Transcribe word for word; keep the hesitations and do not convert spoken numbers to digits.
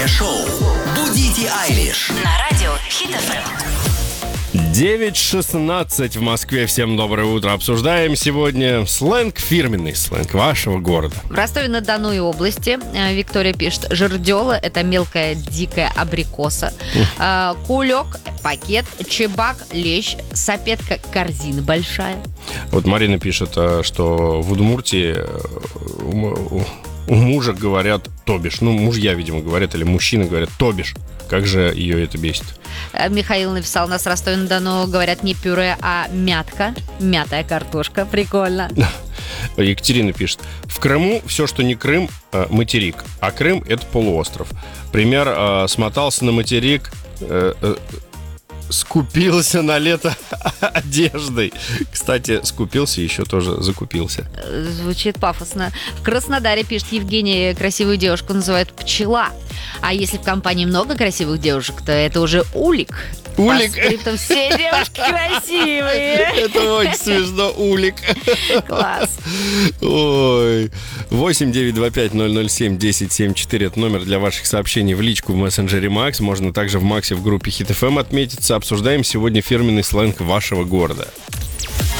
Утреннее шоу «Будите Айлиш» на радио Хит эф эм. девять шестнадцать в Москве. Всем доброе утро. Обсуждаем сегодня сленг, фирменный сленг вашего города. В Ростове-на-Дону и области э, Виктория пишет: жердела – это мелкая дикая абрикоса. Э, кулек – пакет. Чебак – лещ. Сапетка – корзина большая. Вот Марина пишет, э, что в Удмуртии э, у, у мужа говорят «тобиш». Ну, мужья, видимо, говорят, или мужчины говорят «тобиш». Как же ее это бесит? Э, Михаил написал: нас в Ростове-на-Дону говорят не пюре, а мятка. Мятая картошка. Прикольно. Екатерина пишет: в Крыму все, что не Крым, э, материк, а Крым – это полуостров. Пример: э, смотался на материк, э, э, скупился на лето одеждой. Кстати, скупился, еще тоже закупился. Э, Звучит пафосно. В Краснодаре, пишет Евгений, красивую девушку называют пчела. А если в компании много красивых девушек, то это уже улик. Улик? По скрипту все девушки красивые. Это очень смешно, улик. Класс. Ой. восемь девять два пять ноль ноль семь десять семьдесят четыре. Это номер для ваших сообщений в личку в мессенджере Макс. Можно также в Максе в группе Хит эф эм отметиться. Обсуждаем сегодня фирменный сленг вашего города.